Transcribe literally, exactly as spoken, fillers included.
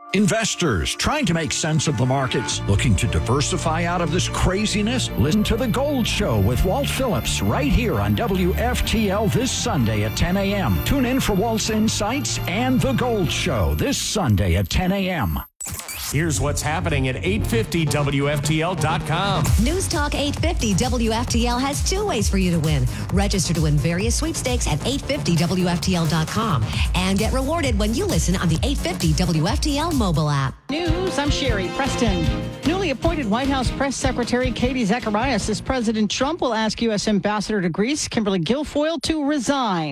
Investors trying to make sense of the markets, looking to diversify out of this craziness? Listen to The Gold Show with Walt Phillips right here on W F T L this Sunday at ten a.m. Tune in for Walt's insights and The Gold Show this Sunday at ten a.m. Here's what's happening at eight fifty W F T L dot com. News Talk eight fifty W F T L has two ways for you to win. Register to win various sweepstakes at eight fifty W F T L dot com and get rewarded when you listen on the eight fifty W F T L mobile app. News, I'm Sherry Preston. Newly appointed White House Press Secretary Katie Zacharias says President Trump will ask U S Ambassador to Greece, Kimberly Guilfoyle, to resign.